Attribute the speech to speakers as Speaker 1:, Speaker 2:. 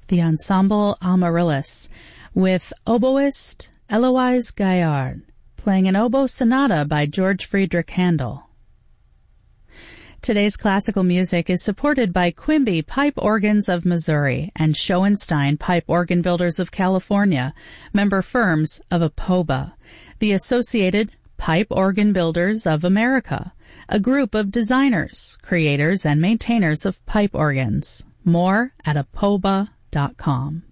Speaker 1: the Ensemble Amaryllis, with oboist Eloise Gaillard, playing an oboe sonata by George Friedrich Handel. Today's classical music is supported by Quimby Pipe Organs of Missouri and Schoenstein Pipe Organ Builders of California, member firms of APOBA, the Associated Pipe Organ Builders of America, a group of designers, creators, and maintainers of pipe organs. More at apoba.com.